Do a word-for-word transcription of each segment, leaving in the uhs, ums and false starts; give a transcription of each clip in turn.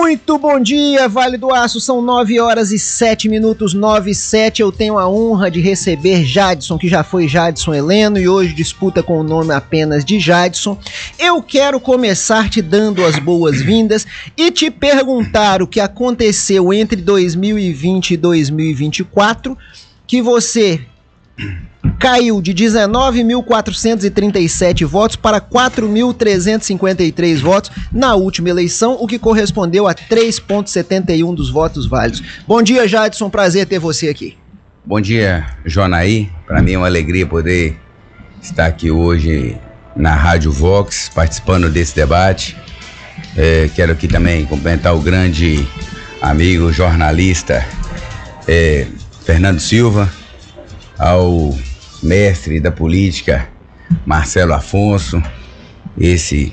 Muito bom dia, Vale do Aço, são nove horas e sete minutos, nove e sete. Eu tenho a honra de receber Jadson, que já foi Jadson Heleno e hoje disputa com o nome apenas de Jadson. Eu quero começar te dando as boas-vindas e te perguntar o que aconteceu entre dois mil e vinte e dois mil e vinte e quatro, que você caiu de dezenove mil quatrocentos e trinta e sete votos para quatro mil trezentos e cinquenta e três votos na última eleição, o que correspondeu a três vírgula setenta e um dos votos válidos. Bom dia, Jadson, prazer ter você aqui. Bom dia, Jonaí. Para mim é uma alegria poder estar aqui hoje na Rádio Vox, participando desse debate. É, quero aqui também cumprimentar o grande amigo jornalista é, Fernando Silva, ao mestre da política Marcelo Afonso, esse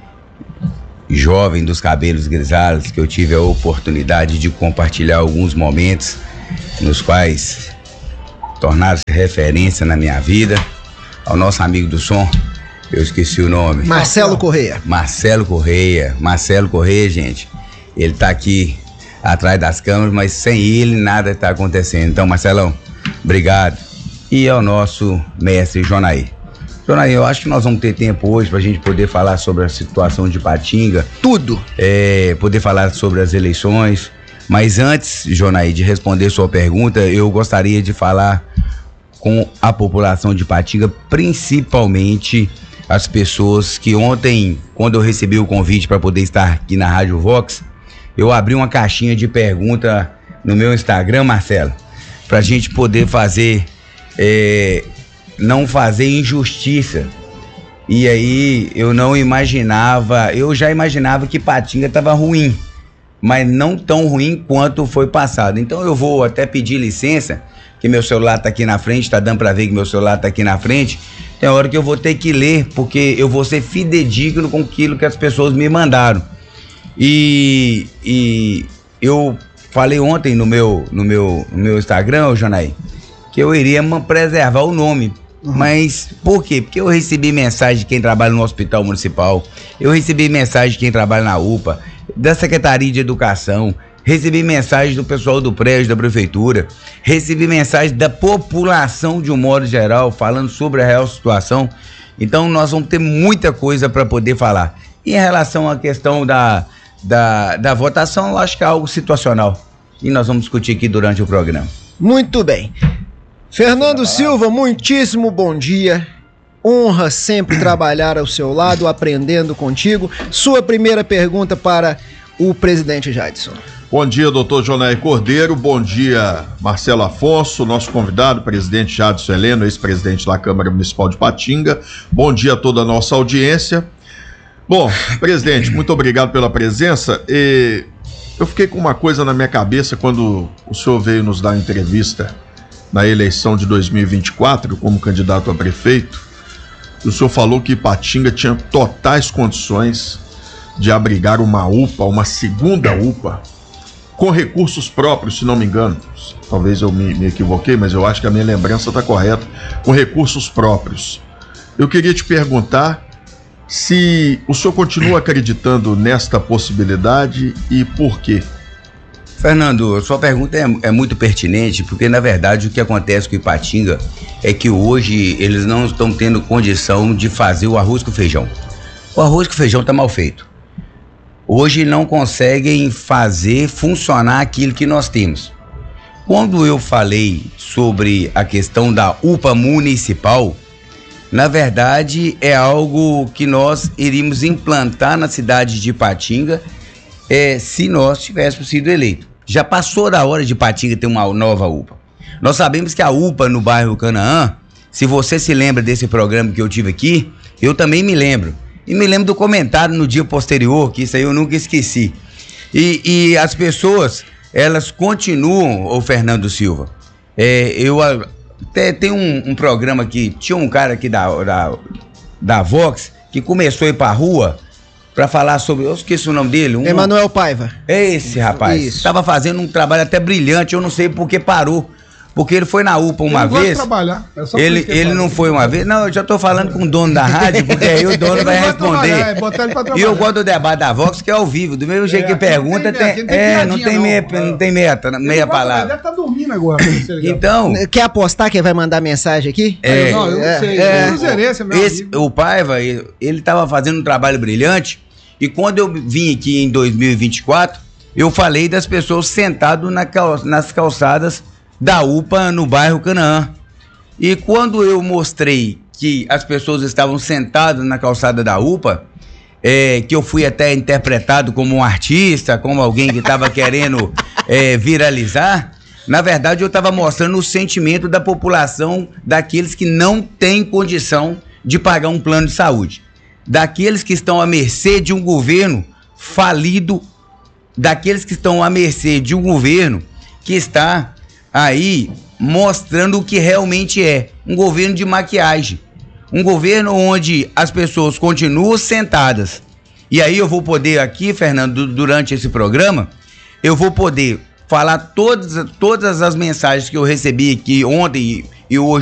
jovem dos cabelos grisalhos que eu tive a oportunidade de compartilhar alguns momentos nos quais tornaram-se referência na minha vida. Ao nosso amigo do som, eu esqueci o nome. Marcelo Correia. Marcelo Correia. Marcelo Correia, gente, ele tá aqui atrás das câmeras, mas sem ele nada tá acontecendo. Então, Marcelão, obrigado. E ao nosso mestre Jonaí. Jonaí, eu acho que nós vamos ter tempo hoje pra gente poder falar sobre a situação de Ipatinga. Tudo. É, poder falar sobre as eleições. Mas antes, Jonaí, de responder sua pergunta, eu gostaria de falar com a população de Ipatinga, principalmente as pessoas que ontem, quando eu recebi o convite para poder estar aqui na Rádio Vox, eu abri uma caixinha de pergunta no meu Instagram, Marcelo, pra gente poder fazer... É, não fazer injustiça. E aí eu não imaginava, eu já imaginava que Ipatinga estava ruim, mas não tão ruim quanto foi passado. Então eu vou até pedir licença, que meu celular tá aqui na frente, tá dando para ver que meu celular tá aqui na frente. Tem hora que eu vou ter que ler, porque eu vou ser fidedigno com aquilo que as pessoas me mandaram. E, e eu falei ontem no meu, no meu, no meu Instagram, Jonaí, que eu iria preservar o nome. Uhum. Mas por quê? Porque eu recebi mensagem de quem trabalha no Hospital Municipal, eu recebi mensagem de quem trabalha na U P A, da Secretaria de Educação, recebi mensagem do pessoal do prédio da Prefeitura, recebi mensagem da população de um modo geral, falando sobre a real situação. Então nós vamos ter muita coisa para poder falar. E em relação à questão da, da, da votação, eu acho que é algo situacional. E nós vamos discutir aqui durante o programa. Muito bem. Fernando Silva, muitíssimo bom dia. Honra sempre trabalhar ao seu lado, aprendendo contigo. Sua primeira pergunta para o presidente Jadson. Bom dia, doutor Jonaí Cordeiro. Bom dia, Marcelo Afonso, nosso convidado, presidente Jadson Heleno, ex-presidente da Câmara Municipal de Ipatinga. Bom dia a toda a nossa audiência. Bom, presidente, muito obrigado pela presença. E eu fiquei com uma coisa na minha cabeça quando o senhor veio nos dar entrevista na eleição de dois mil e vinte e quatro como candidato a prefeito. O senhor falou que Ipatinga tinha totais condições de abrigar uma U P A, uma segunda U P A, com recursos próprios, se não me engano. Talvez eu me, me equivoquei, mas eu acho que a minha lembrança está correta, com recursos próprios. Eu queria te perguntar se o senhor continua acreditando nesta possibilidade e por quê? Fernando, sua pergunta é, é muito pertinente, porque na verdade o que acontece com Ipatinga é que hoje eles não estão tendo condição de fazer o arroz com feijão. O arroz com feijão está mal feito. Hoje não conseguem fazer funcionar aquilo que nós temos. Quando eu falei sobre a questão da U P A municipal, na verdade é algo que nós iríamos implantar na cidade de Ipatinga é, se nós tivéssemos sido eleitos. Já passou da hora de Ipatinga ter uma nova U P A. Nós sabemos que a U P A no bairro Canaã, se você se lembra desse programa que eu tive aqui, eu também me lembro. E me lembro do comentário no dia posterior, que isso aí eu nunca esqueci. E, e as pessoas, elas continuam, ô Fernando Silva, é, eu até tem um, um programa que tinha um cara aqui da, da, da Vox, que começou a ir pra rua para falar sobre, eu esqueci o nome dele. Um, Emanuel Paiva. Esse rapaz. Isso. Tava fazendo um trabalho até brilhante, eu não sei por que parou. Porque ele foi na U P A uma ele vez. Gosta de trabalhar. É só ele ele não foi uma vez. Não, eu já tô falando com o dono da rádio, porque aí o dono vai responder. É, botar ele pra trabalhar. E eu gosto do debate da Vox, que é ao vivo. Do mesmo jeito é, que pergunta, tem, tem, tem é, não tem meia, não. Não tem meia, meia palavra. Deve estar dormindo agora. Então. Quer apostar que vai mandar mensagem aqui? É, não, eu não sei. É, é, esse, o Paiva, ele estava fazendo um trabalho brilhante. E quando eu vim aqui em dois mil e vinte e quatro, eu falei das pessoas sentadas na cal, nas calçadas da U P A no bairro Canaã. E quando eu mostrei que as pessoas estavam sentadas na calçada da U P A, é, que eu fui até interpretado como um artista, como alguém que estava querendo é, viralizar, na verdade eu estava mostrando o sentimento da população, daqueles que não têm condição de pagar um plano de saúde, daqueles que estão à mercê de um governo falido, daqueles que estão à mercê de um governo que está aí mostrando o que realmente é um governo de maquiagem, um governo onde as pessoas continuam sentadas. E aí eu vou poder aqui, Fernando, durante esse programa, eu vou poder falar todas, todas as mensagens que eu recebi aqui ontem e hoje